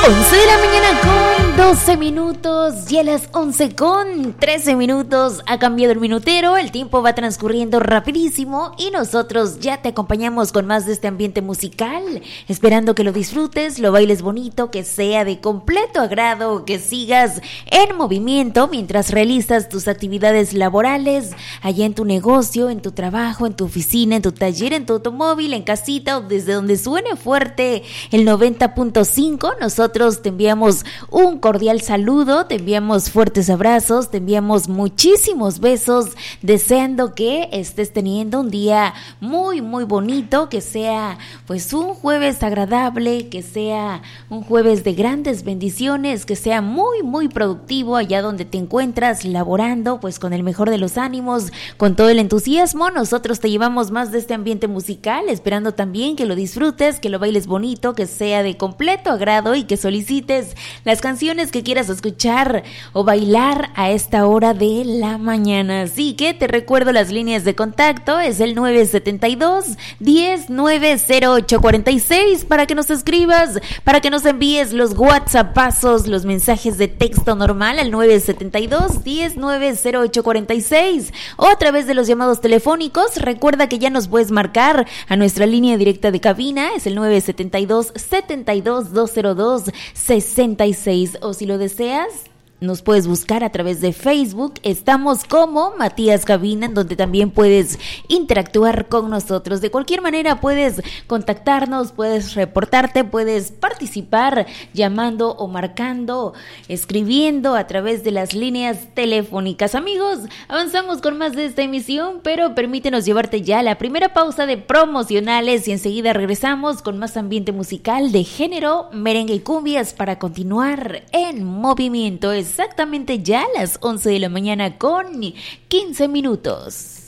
11 de la mañana con 12 minutos y a las 11 con 13 minutos ha cambiado el minutero, el tiempo va transcurriendo rapidísimo y nosotros ya te acompañamos con más de este ambiente musical, esperando que lo disfrutes, lo bailes bonito, que sea de completo agrado, que sigas en movimiento mientras realizas tus actividades laborales, allá en tu negocio, en tu trabajo, en tu oficina, en tu taller, en tu automóvil, en casita o desde donde suene fuerte el 90.5. Nosotros te enviamos un cordial saludo, te enviamos fuertes abrazos, te enviamos muchísimos besos, deseando que estés teniendo un día muy muy bonito, que sea pues un jueves agradable, que sea un jueves de grandes bendiciones, que sea muy muy productivo allá donde te encuentras laborando, pues con el mejor de los ánimos, con todo el entusiasmo. Nosotros te llevamos más de este ambiente musical, esperando también que lo disfrutes, que lo bailes bonito, que sea de completo agrado y que solicites las canciones que quieras escuchar o bailar a esta hora de la mañana. Así que te recuerdo las líneas de contacto, es el 972-10-90846 para que nos escribas, para que nos envíes los WhatsAppazos, los mensajes de texto normal al 972-10-90846 o a través de los llamados telefónicos. Recuerda que ya nos puedes marcar a nuestra línea directa de cabina, es el 972-72-202-66, o si lo deseas nos puedes buscar a través de Facebook. Estamos como Matías Cabina, en donde también puedes interactuar con nosotros. De cualquier manera puedes contactarnos, puedes reportarte, puedes participar llamando o marcando, escribiendo a través de las líneas telefónicas. Amigos, avanzamos con más de esta emisión, pero permítenos llevarte ya a la primera pausa de promocionales y enseguida regresamos con más ambiente musical de género, merengue y cumbias para continuar en movimiento. Exactamente ya a las 11 de la mañana con 15 minutos.